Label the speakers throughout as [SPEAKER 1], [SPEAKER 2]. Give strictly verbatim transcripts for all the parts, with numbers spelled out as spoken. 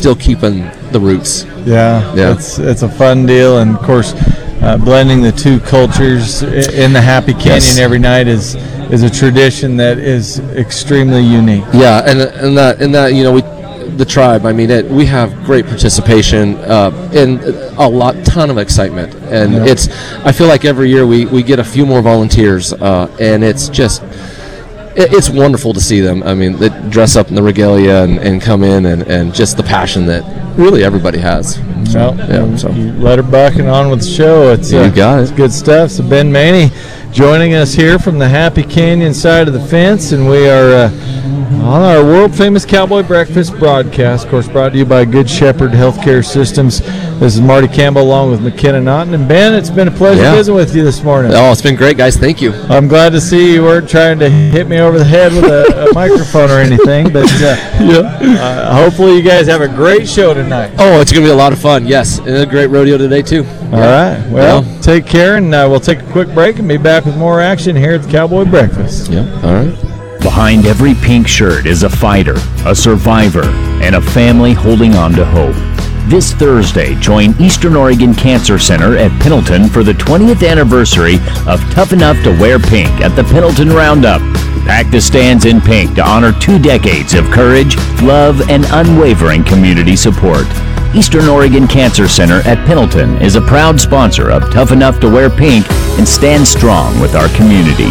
[SPEAKER 1] still keeping the roots.
[SPEAKER 2] Yeah,
[SPEAKER 1] Yeah.
[SPEAKER 2] It's it's a fun deal, and of course, uh, blending the two cultures i- in the Happy Canyon
[SPEAKER 1] Yes.
[SPEAKER 2] every night is is a tradition that is extremely unique.
[SPEAKER 1] Yeah, and and that and that you know we, the tribe. I mean, it, we have great participation uh, and a lot, ton of excitement, and
[SPEAKER 2] Yeah.
[SPEAKER 1] it's. I feel like every year we, we get a few more volunteers, uh, and it's just. It, it's wonderful to see them. I mean, they dress up in the regalia and, and come in, and, and just the passion that really everybody has.
[SPEAKER 2] So,
[SPEAKER 1] yeah, so.
[SPEAKER 2] you let her bucking on with the show. It's
[SPEAKER 1] You
[SPEAKER 2] uh,
[SPEAKER 1] got it.
[SPEAKER 2] It's good stuff. So Ben Maney joining us here from the Happy Canyon side of the fence, and we are uh, on our world famous Cowboy Breakfast broadcast. Of course, brought to you by Good Shepherd Healthcare Systems. This is Marty Campbell along with McKenna Naughton. And Ben, it's been a pleasure
[SPEAKER 1] Yeah.
[SPEAKER 2] visiting with you this morning.
[SPEAKER 1] Oh, it's been great, guys. Thank you.
[SPEAKER 2] I'm glad to see you weren't trying to hit me over the head with a, a microphone or anything, but uh, uh, hopefully you guys have a great show tonight.
[SPEAKER 1] Oh, it's going to be a lot of fun. Yes, and a great rodeo today, too.
[SPEAKER 2] All right. Well,
[SPEAKER 1] Yeah.
[SPEAKER 2] take care, and uh, we'll take a quick break and be back with more action here at the Cowboy Breakfast.
[SPEAKER 1] Yeah, all right.
[SPEAKER 3] Behind every pink shirt is a fighter, a survivor, and a family holding on to hope. This Thursday, join Eastern Oregon Cancer Center at Pendleton for the twentieth anniversary of Tough Enough to Wear Pink at the Pendleton Roundup. Pack the stands in pink to honor two decades of courage, love, and unwavering community support. Eastern Oregon Cancer Center at Pendleton is a proud sponsor of Tough Enough to Wear Pink and stands strong with our community.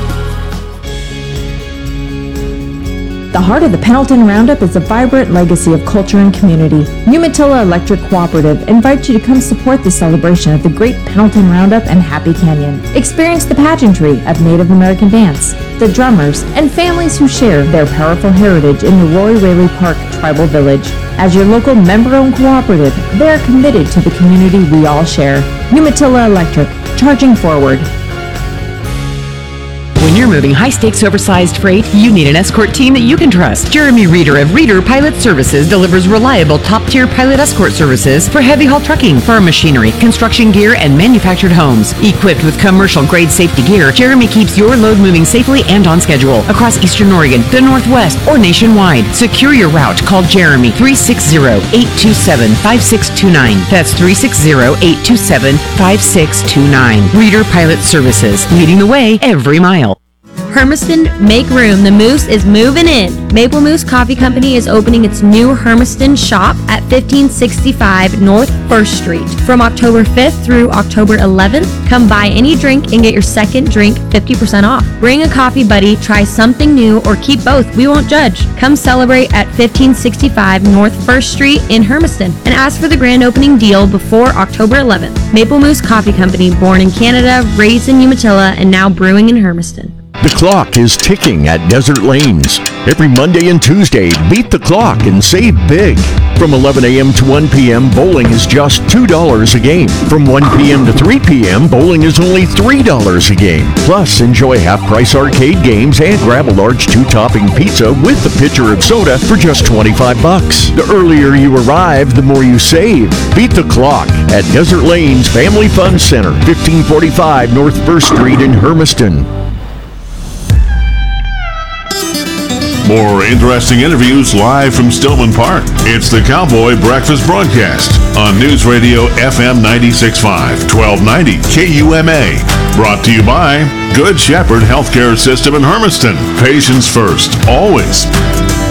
[SPEAKER 4] The heart of the Pendleton Roundup is a vibrant legacy of culture and community. Umatilla Electric Cooperative invites you to come support the celebration of the Great Pendleton Roundup and Happy Canyon. Experience the pageantry of Native American dance, the drummers, and families who share their powerful heritage in the Roy Raley Park Tribal Village. As your local member-owned cooperative, they are committed to the community we all share. Umatilla Electric, charging forward.
[SPEAKER 5] When you're moving high-stakes, oversized freight, you need an escort team that you can trust. Jeremy Reeder of Reeder Pilot Services delivers reliable, top-tier pilot escort services for heavy-haul trucking, farm machinery, construction gear, and manufactured homes. Equipped with commercial-grade safety gear, Jeremy keeps your load moving safely and on schedule across Eastern Oregon, the Northwest, or nationwide. Secure your route. Call Jeremy three six zero, eight two seven, five six two nine. That's three six zero, eight two seven, five six two nine. Reeder Pilot Services, leading the way every mile.
[SPEAKER 6] Hermiston, make room. The Moose is moving in. Maple Moose Coffee Company is opening its new Hermiston shop at fifteen sixty-five North First Street. From October fifth through October eleventh, come buy any drink and get your second drink fifty percent off. Bring a coffee buddy, try something new, or keep both. We won't judge. Come celebrate at fifteen sixty-five North First Street in Hermiston and ask for the grand opening deal before October eleventh. Maple Moose Coffee Company, born in Canada, raised in Umatilla, and now brewing in Hermiston.
[SPEAKER 7] The clock is ticking at Desert Lanes. Every Monday and Tuesday, beat the clock and save big. From eleven a.m. to one p.m., bowling is just two dollars a game. From one p.m. to three p.m., bowling is only three dollars a game. Plus, enjoy half-price arcade games and grab a large two-topping pizza with a pitcher of soda for just twenty-five bucks. The earlier you arrive, the more you save. Beat the clock at Desert Lanes Family Fun Center, fifteen forty-five North First Street in Hermiston.
[SPEAKER 8] More interesting interviews live from Stillman Park. It's the Cowboy Breakfast Broadcast on News Radio F M ninety-six point five, twelve ninety K U M A. Brought to you by Good Shepherd Healthcare System in Hermiston. Patients first, always.